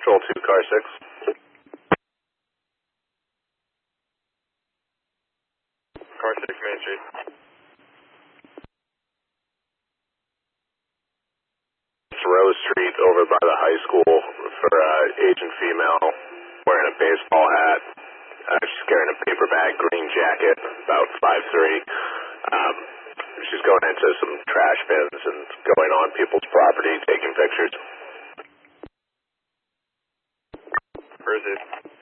Patrol 2, car 6. Car 6, Main Street. It's Rose Street over by the high school for Asian female wearing a baseball hat. She's carrying a paper bag, green jacket, about 5'3". She's going into some trash bins and going on people's property, taking pictures. Where is it?